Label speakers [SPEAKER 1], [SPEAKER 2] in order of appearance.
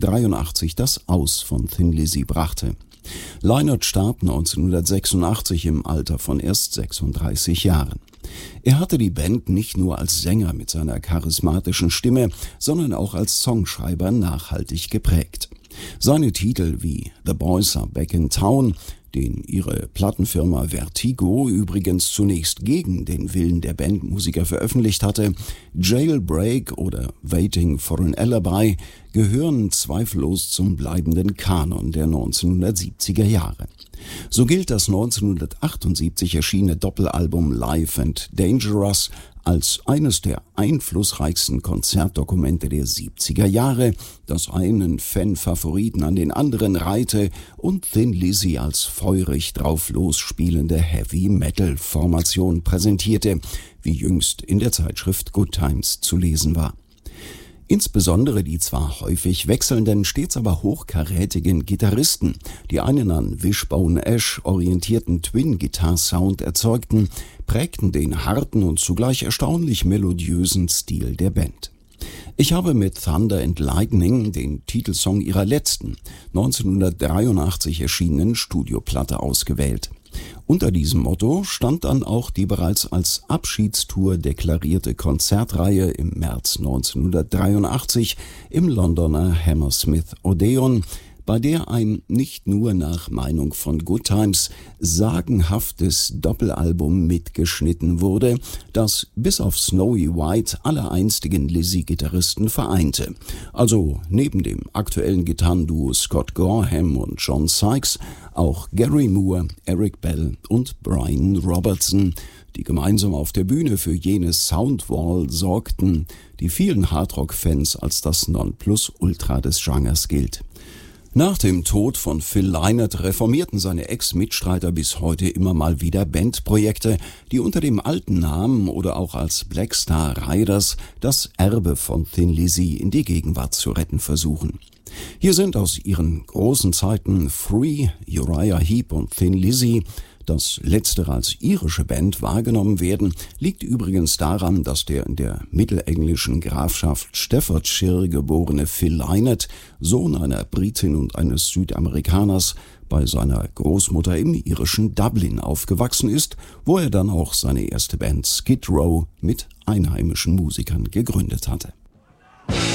[SPEAKER 1] 1983 das Aus von Thin Lizzy brachte. Lynott starb 1986 im Alter von erst 36 Jahren. Er hatte die Band nicht nur als Sänger mit seiner charismatischen Stimme, sondern auch als Songschreiber nachhaltig geprägt. Seine Titel wie The Boys Are Back in Town, den ihre Plattenfirma Vertigo übrigens zunächst gegen den Willen der Bandmusiker veröffentlicht hatte, Jailbreak oder Waiting for an Alibi, gehören zweifellos zum bleibenden Kanon der 1970er Jahre. So gilt das 1978 erschienene Doppelalbum Live and Dangerous als eines der einflussreichsten Konzertdokumente der 70er Jahre, das einen Fan-Favoriten an den anderen reihte und Thin Lizzy als feurig drauf losspielende Heavy-Metal-Formation präsentierte, wie jüngst in der Zeitschrift Good Times zu lesen war. Insbesondere die zwar häufig wechselnden, stets aber hochkarätigen Gitarristen, die einen an Wishbone Ash orientierten Twin-Guitar-Sound erzeugten, prägten den harten und zugleich erstaunlich melodiösen Stil der Band. Ich habe mit Thunder and Lightning den Titelsong ihrer letzten, 1983 erschienenen Studioplatte ausgewählt. Unter diesem Motto stand dann auch die bereits als Abschiedstour deklarierte Konzertreihe im März 1983 im Londoner Hammersmith Odeon, bei der ein nicht nur nach Meinung von Good Times sagenhaftes Doppelalbum mitgeschnitten wurde, das bis auf Snowy White alle einstigen Lizzy-Gitarristen vereinte. Also neben dem aktuellen Gitarrenduo Scott Gorham und John Sykes auch Gary Moore, Eric Bell und Brian Robertson, die gemeinsam auf der Bühne für jene Soundwall sorgten, die vielen Hardrock-Fans als das Nonplusultra des Genres gilt. Nach dem Tod von Phil Lynott reformierten seine Ex-Mitstreiter bis heute immer mal wieder Bandprojekte, die unter dem alten Namen oder auch als Black Star Riders das Erbe von Thin Lizzy in die Gegenwart zu retten versuchen. Hier sind aus ihren großen Zeiten Free, Uriah Heep und Thin Lizzy. Dass letztere als irische Band wahrgenommen werden, liegt übrigens daran, dass der in der mittelenglischen Grafschaft Staffordshire geborene Phil Lynott, Sohn einer Britin und eines Südamerikaners, bei seiner Großmutter im irischen Dublin aufgewachsen ist, wo er dann auch seine erste Band Skid Row mit einheimischen Musikern gegründet hatte.